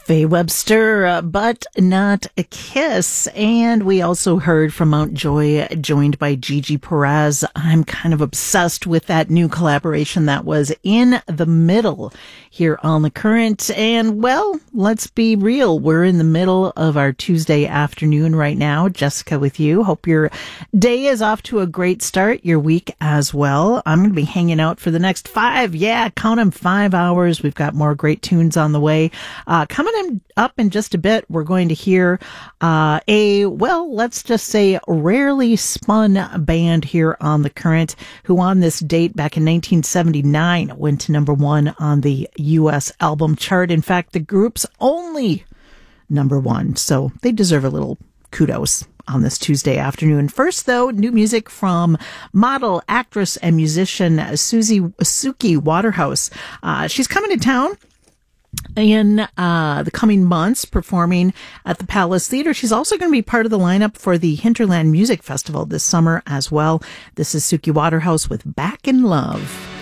Faye Webster, But Not a Kiss. And we also heard from Mount Joy, joined by Gigi Perez. I'm kind of obsessed with that new collaboration that was In the Middle here on The Current. And, well, let's be real. We're in the middle of our Tuesday afternoon right now. Jessica with you. Hope your day is off to a great start, your week as well. I'm going to be hanging out for the next 5 hours. We've got more great tunes on the way. Coming up in just a bit, we're going to hear let's just say rarely spun band here on The Current, who on this date back in 1979 went to number 1 on the U.S. album chart. In fact, the group's only number 1, so they deserve a little kudos on this Tuesday afternoon. First, though, new music from model, actress, and musician Suki Waterhouse. She's coming to town in the coming months, performing at the Palace Theater. She's also going to be part of the lineup for the Hinterland Music Festival this summer as well. This is Suki Waterhouse with Back in Love.